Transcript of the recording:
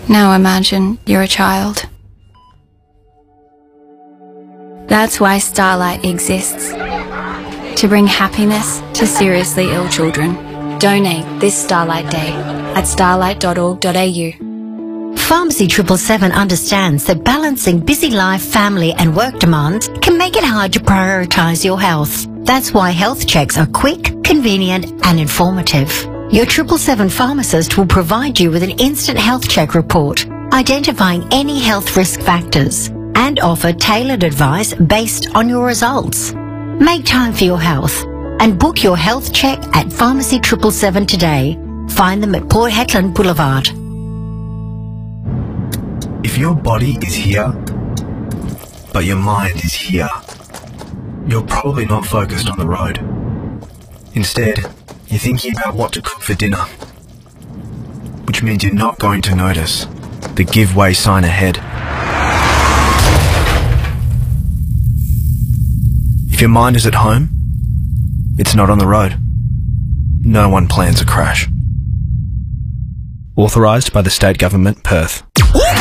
Now imagine you're a child. That's why Starlight exists. To bring happiness to seriously ill children. Donate this Starlight Day at starlight.org.au. Pharmacy 777 understands that balancing busy life, family and work demands can make it hard to prioritise your health. That's why health checks are quick, convenient and informative. Your 777 pharmacist will provide you with an instant health check report, identifying any health risk factors, and offer tailored advice based on your results. Make time for your health and book your health check at Pharmacy 777 today. Find them at Port Hedland Boulevard. If your body is here, but your mind is here, you're probably not focused on the road. Instead, you're thinking about what to cook for dinner, which means you're not going to notice the give way sign ahead. If your mind is at home, it's not on the road. No one plans a crash. Authorised by the State Government, Perth.